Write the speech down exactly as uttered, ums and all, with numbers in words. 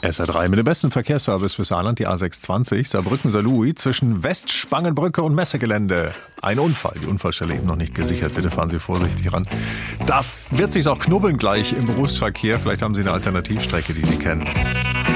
S R drei mit dem besten Verkehrsservice für Saarland, die A sechshundertzwanzig, Saarbrücken-Saarlouis zwischen Westspangenbrücke und Messegelände. Ein Unfall, die Unfallstelle eben noch nicht gesichert, bitte fahren Sie vorsichtig ran. Da wird sich's auch knubbeln gleich im Berufsverkehr, vielleicht haben Sie eine Alternativstrecke, die Sie kennen.